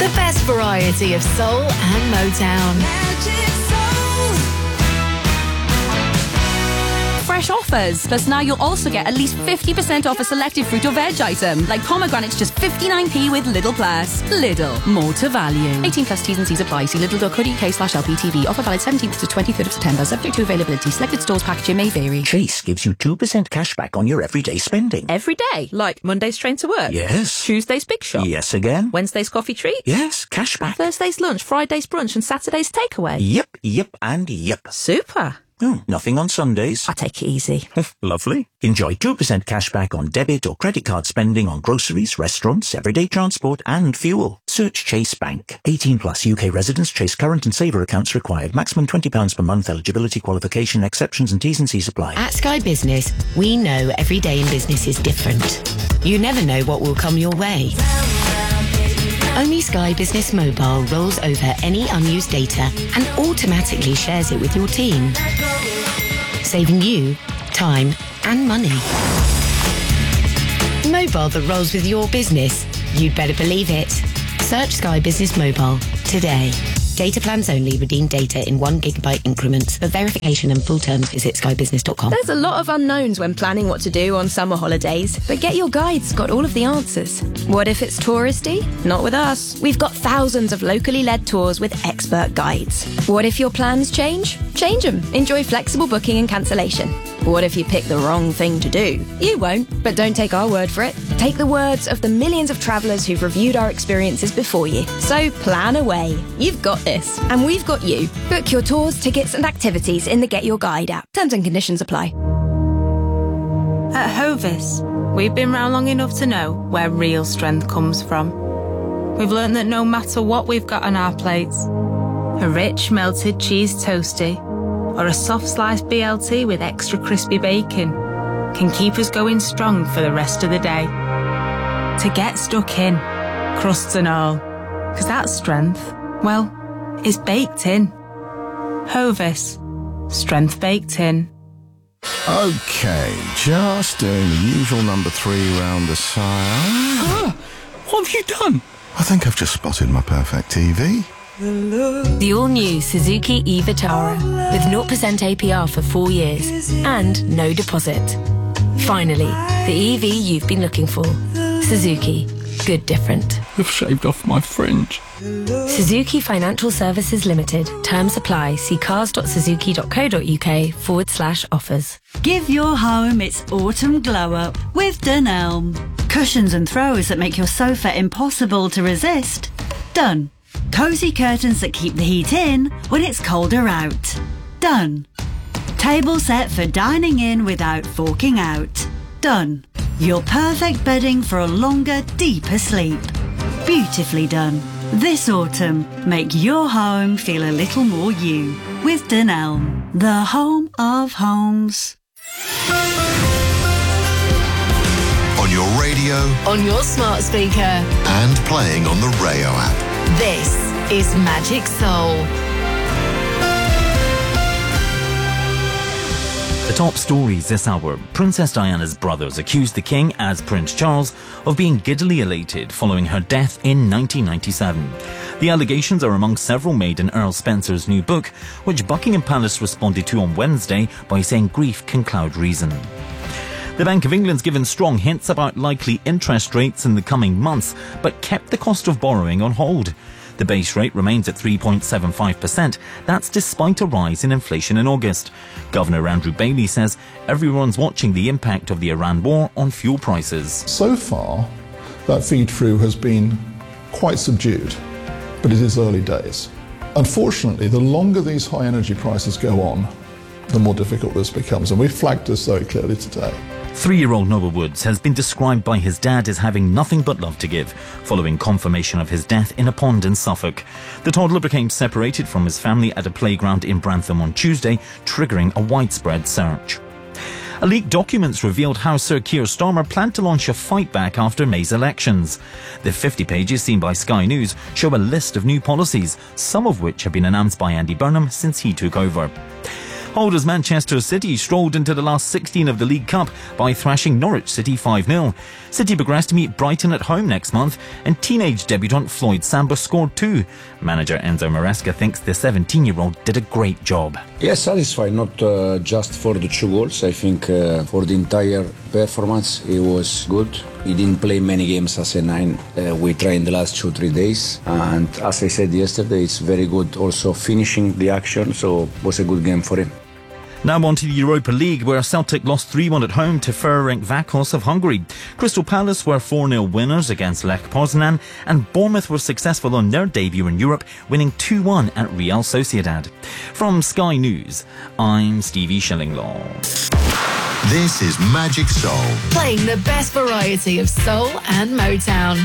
The best variety of soul and Motown. Magic Soul. Fresh offers. Plus now you'll also get at least 50% off a selected fruit or veg item, like pomegranates just 59p with Lidl Plus. Lidl, more to value. 18 plus T's and C's apply. See lidl.co.uk/LPTV. Offer valid 17th to 23rd of September, subject to availability. Selected stores packaging may vary. Chase gives you 2% cash back on your everyday spending. Every day? Like Monday's train to work? Yes. Tuesday's big shop? Yes again. Wednesday's coffee treat? Yes, cash back. Thursday's lunch, Friday's brunch and Saturday's takeaway? Yep, and yep. Super. Oh, nothing on Sundays. I take it easy. Lovely. Enjoy 2% cash back on debit or credit card spending on groceries, restaurants, everyday transport and fuel. Search Chase Bank. 18 plus UK residents. Chase current and saver accounts required. Maximum £20 per month. Eligibility, qualification, exceptions and T's and C's apply. At Sky Business, we know every day in business is different. You never know what will come your way. Only Sky Business Mobile rolls over any unused data and automatically shares it with your team, saving you time and money. Mobile that rolls with your business. You'd better believe it. Search Sky Business Mobile today. Data plans only. Redeem data in 1 gigabyte increments. For verification and full terms, visit skybusiness.com. There's a lot of unknowns when planning what to do on summer holidays, but Get Your Guide's got all of the answers. What if it's touristy? Not with us. We've got thousands of locally led tours with expert guides. What if your plans change? Change them. Enjoy flexible booking and cancellation. What if you pick the wrong thing to do? You won't, but don't take our word for it. Take the words of the millions of travellers who've reviewed our experiences before you. So plan away. You've got this, and we've got you. Book your tours, tickets and activities in the Get Your Guide app. Terms and conditions apply. At Hovis, we've been round long enough to know where real strength comes from. We've learned that no matter what we've got on our plates, a rich melted cheese toastie or a soft sliced BLT with extra crispy bacon can keep us going strong for the rest of the day. To get stuck in, crusts and all, because that strength, well, is baked in. Hovis, strength baked in. Okay, just doing the usual number 3 round the sire. What have you done? I think I've just spotted my perfect TV. The all-new Suzuki e-Vitara with 0% APR for 4 years and no deposit. Finally, the EV you've been looking for. Suzuki. Good different. You've shaved off my fringe. Suzuki Financial Services Limited. Terms apply. See cars.suzuki.co.uk/offers. Give your home its autumn glow up with Dunelm. Cushions and throws that make your sofa impossible to resist. Done. Cosy curtains that keep the heat in when it's colder out. Done. Table set for dining in without forking out. Done. Your perfect bedding for a longer, deeper sleep. Beautifully done. This autumn, make your home feel a little more you with Dunelm, the home of homes. On your radio, On your smart speaker. and playing on the Rayo app. This is Magic Soul. The top stories this hour. Princess Diana's brothers accused the King, as Prince Charles, of being giddily elated following her death in 1997. The allegations are among several made in Earl Spencer's new book, which Buckingham Palace responded to on Wednesday by saying grief can cloud reason. The Bank of England's given strong hints about likely interest rates in the coming months, but kept the cost of borrowing on hold. The base rate remains at 3.75%. That's despite a rise in inflation in August. Governor Andrew Bailey says everyone's watching the impact of the Iran war on fuel prices. So far, that feed-through has been quite subdued, but it is early days. Unfortunately, the longer these high energy prices go on, the more difficult this becomes, and we flagged this very clearly today. 3-year-old Noah Woods has been described by his dad as having nothing but love to give, following confirmation of his death in a pond in Suffolk. The toddler became separated from his family at a playground in Brantham on Tuesday, triggering a widespread search. A leaked documents revealed how Sir Keir Starmer planned to launch a fight back after May's elections. The 50 pages seen by Sky News show a list of new policies, some of which have been announced by Andy Burnham since he took over. Holders Manchester City strolled into the last 16 of the League Cup by thrashing Norwich City 5-0. City progressed to meet Brighton at home next month, and teenage debutant Floyd Samba scored 2. Manager Enzo Maresca thinks the 17-year-old did a great job. Yes, satisfied, not just for the 2 goals. I think for the entire performance, it was good. He didn't play many games as a 9. We trained the last 2-3 days. And as I said yesterday, it's very good also finishing the action, so it was a good game for him. Now on to the Europa League, where Celtic lost 3-1 at home to Ferencváros of Hungary. Crystal Palace were 4-0 winners against Lech Poznan, and Bournemouth were successful on their debut in Europe, winning 2-1 at Real Sociedad. From Sky News, I'm Stevie Shillinglaw. This is Magic Soul. Playing the best variety of soul and Motown.